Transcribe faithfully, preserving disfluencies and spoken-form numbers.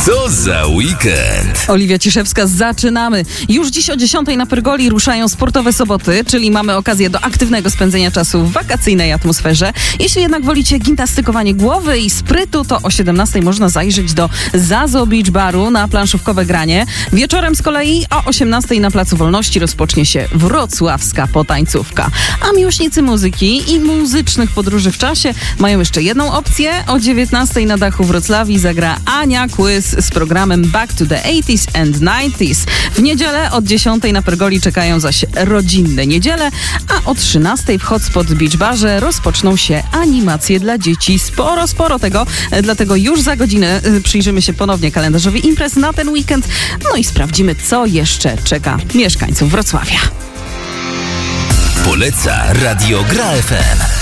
Co za weekend? Oliwia Ciszewska, zaczynamy. Już dziś o dziesiątej na Pyrgoli ruszają sportowe soboty, czyli mamy okazję do aktywnego spędzenia czasu w wakacyjnej atmosferze. Jeśli jednak wolicie gimnastykowanie głowy i sprytu, to o siedemnastej można zajrzeć do Zazo Beach Baru na planszówkowe granie. Wieczorem z kolei o osiemnastej na Placu Wolności rozpocznie się wrocławska potańcówka. A miłośnicy muzyki i muzycznych podróży w czasie mają jeszcze jedną opcję. O dziewiętnastej na dachu Wrocławii zagra Ania Quiz z programem Back to the eighties and nineties. W niedzielę od dziesiątej na Pyrgoli czekają zaś rodzinne niedziele, a o trzynastej w Hotspot Beach Barze rozpoczną się animacje dla dzieci. Sporo, sporo tego, dlatego już za godzinę przyjrzymy się ponownie kalendarzowi imprez na ten weekend, no i sprawdzimy, co jeszcze czeka mieszkańców Wrocławia. Poleca Radio Gra F M.